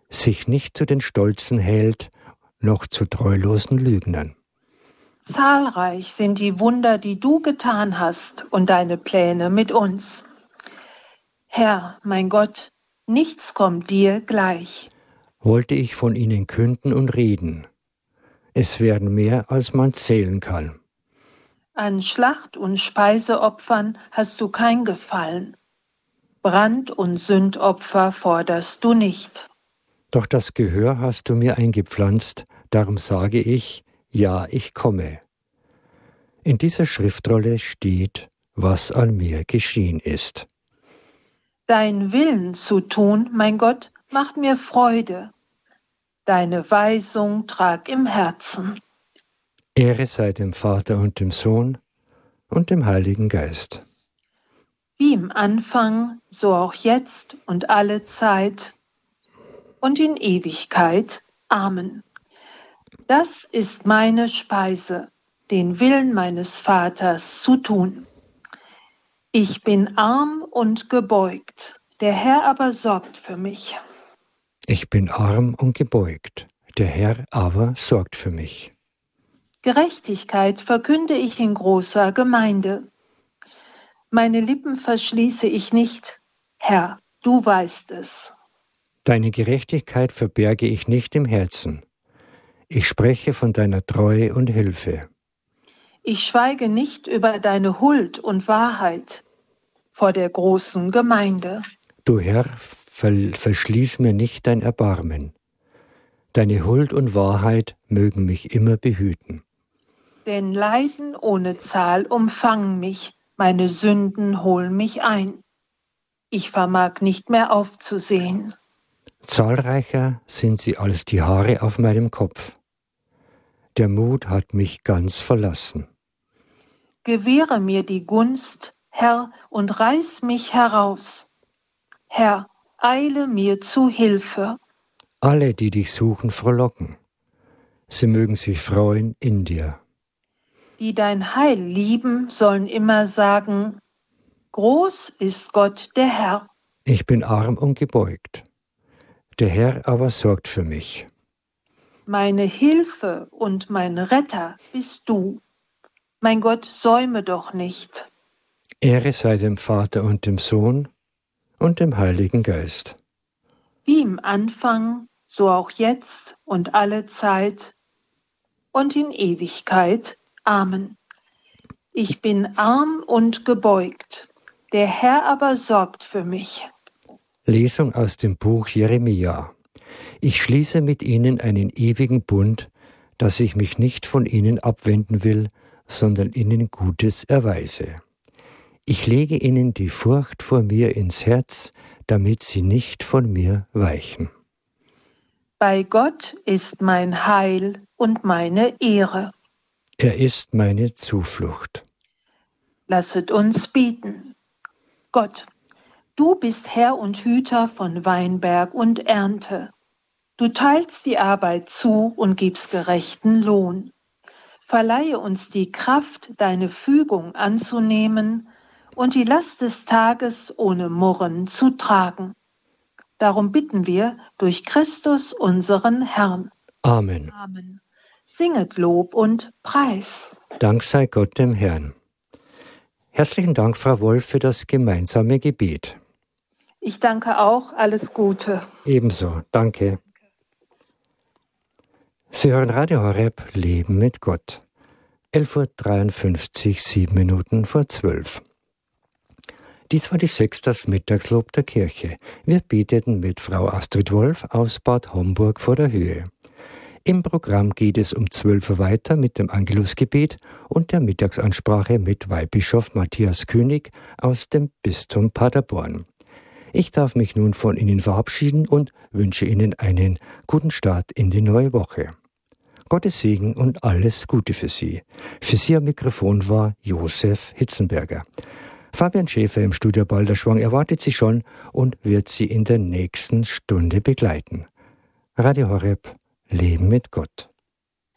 sich nicht zu den Stolzen hält, noch zu treulosen Lügnern. Zahlreich sind die Wunder, die du getan hast und deine Pläne mit uns. Herr, mein Gott, nichts kommt dir gleich. Wollte ich von ihnen künden und reden. Es werden mehr, als man zählen kann. An Schlacht- und Speiseopfern hast du kein Gefallen. Brand- und Sündopfer forderst du nicht. Doch das Gehör hast du mir eingepflanzt, darum sage ich, ja, ich komme. In dieser Schriftrolle steht, was an mir geschehen ist. Dein Willen zu tun, mein Gott, macht mir Freude. Deine Weisung trag im Herzen. Ehre sei dem Vater und dem Sohn und dem Heiligen Geist. Wie im Anfang, so auch jetzt und alle Zeit und in Ewigkeit. Amen. Das ist meine Speise, den Willen meines Vaters zu tun. Ich bin arm und gebeugt, der Herr aber sorgt für mich. Ich bin arm und gebeugt, der Herr aber sorgt für mich. Gerechtigkeit verkünde ich in großer Gemeinde. Meine Lippen verschließe ich nicht. Herr, du weißt es. Deine Gerechtigkeit verberge ich nicht im Herzen. Ich spreche von deiner Treue und Hilfe. Ich schweige nicht über deine Huld und Wahrheit vor der großen Gemeinde. Du Herr, verschließ mir nicht dein Erbarmen. Deine Huld und Wahrheit mögen mich immer behüten. Denn Leiden ohne Zahl umfangen mich, meine Sünden holen mich ein. Ich vermag nicht mehr aufzusehen. Zahlreicher sind sie als die Haare auf meinem Kopf. Der Mut hat mich ganz verlassen. Gewähre mir die Gunst, Herr, und reiß mich heraus. Herr, eile mir zu Hilfe. Alle, die dich suchen, frohlocken. Sie mögen sich freuen in dir. Die dein Heil lieben, sollen immer sagen, groß ist Gott der Herr. Ich bin arm und gebeugt. Der Herr aber sorgt für mich. Meine Hilfe und mein Retter bist du. Mein Gott, säume doch nicht. Ehre sei dem Vater und dem Sohn und dem Heiligen Geist. Wie im Anfang, so auch jetzt und alle Zeit und in Ewigkeit. Amen. Ich bin arm und gebeugt, der Herr aber sorgt für mich. Lesung aus dem Buch Jeremia. Ich schließe mit ihnen einen ewigen Bund, dass ich mich nicht von ihnen abwenden will, sondern ihnen Gutes erweise. Ich lege ihnen die Furcht vor mir ins Herz, damit sie nicht von mir weichen. Bei Gott ist mein Heil und meine Ehre. Er ist meine Zuflucht. Lasset uns bieten. Gott, du bist Herr und Hüter von Weinberg und Ernte. Du teilst die Arbeit zu und gibst gerechten Lohn. Verleihe uns die Kraft, deine Fügung anzunehmen und die Last des Tages ohne Murren zu tragen. Darum bitten wir durch Christus unseren Herrn. Amen. Amen. Singet Lob und Preis. Dank sei Gott dem Herrn. Herzlichen Dank, Frau Wolf, für das gemeinsame Gebet. Ich danke auch. Alles Gute. Ebenso. Danke. Sie hören Radio Horeb, Leben mit Gott. 11.53 Uhr, 7 Minuten vor 12. Dies war die 6. das Mittagslob der Kirche. Wir beteten mit Frau Astrid Wolf aus Bad Homburg vor der Höhe. Im Programm geht es um 12 Uhr weiter mit dem Angelusgebet und der Mittagsansprache mit Weihbischof Matthias König aus dem Bistum Paderborn. Ich darf mich nun von Ihnen verabschieden und wünsche Ihnen einen guten Start in die neue Woche. Gottes Segen und alles Gute für Sie. Für Sie am Mikrofon war Josef Hitzenberger. Fabian Schäfer im Studio Balderschwang erwartet Sie schon und wird Sie in der nächsten Stunde begleiten. Radio Horeb, Leben mit Gott.